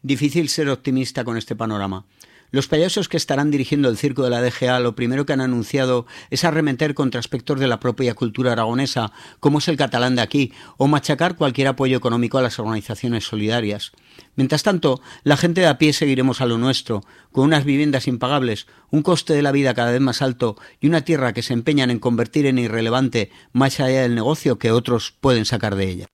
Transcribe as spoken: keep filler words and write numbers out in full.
Difícil ser optimista con este panorama. Los payasos que estarán dirigiendo el circo de la D G A lo primero que han anunciado es arremeter contra aspectos de la propia cultura aragonesa, como es el catalán de aquí, o machacar cualquier apoyo económico a las organizaciones solidarias. Mientras tanto, la gente de a pie seguiremos a lo nuestro, con unas viviendas impagables, un coste de la vida cada vez más alto y una tierra que se empeñan en convertir en irrelevante más allá del negocio que otros pueden sacar de ella.